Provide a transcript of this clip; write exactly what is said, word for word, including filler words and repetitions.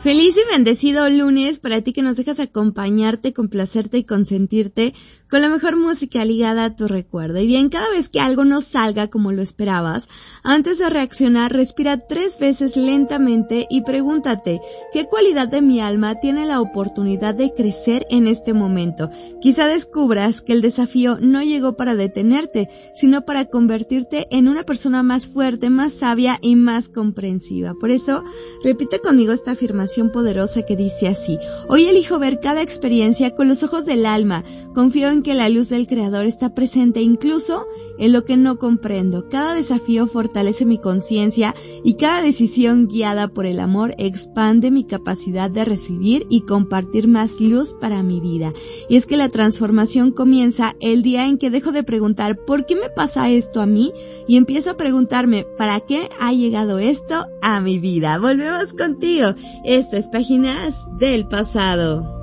Feliz y bendecido lunes para ti que nos dejas acompañarte, complacerte y consentirte con la mejor música ligada a tu recuerdo. Y bien, cada vez que algo no salga como lo esperabas, antes de reaccionar, respira tres veces lentamente y pregúntate, ¿qué cualidad de mi alma tiene la oportunidad de crecer en este momento? Quizá descubras que el desafío no llegó para detenerte, sino para convertirte en una persona más fuerte, más sabia y más comprensiva. Por eso, repite conmigo esta afirmación poderosa que dice así: hoy elijo ver cada experiencia con los ojos del alma, confío en que la luz del Creador está presente incluso en lo que no comprendo. Cada desafío fortalece mi conciencia y cada decisión guiada por el amor expande mi capacidad de recibir y compartir más luz para mi vida. Y es que la transformación comienza el día en que dejo de preguntar ¿por qué me pasa esto a mí? Y empiezo a preguntarme ¿para qué ha llegado esto a mi vida? Volvemos contigo. Esto es Páginas del Pasado.